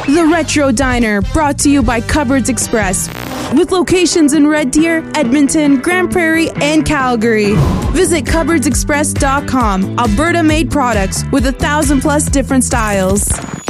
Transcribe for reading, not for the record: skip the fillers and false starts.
The Retro Diner, brought to you by Cupboards Express, with locations in Red Deer, Edmonton, Grand Prairie, and Calgary. Visit cupboardsexpress.com. Alberta-made products with 1,000+ different styles.